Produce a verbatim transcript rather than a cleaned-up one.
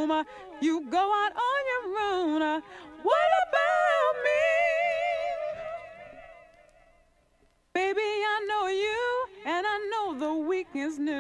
home. You go out on your own. What about me? Baby, I know you, and I know the weekend's new.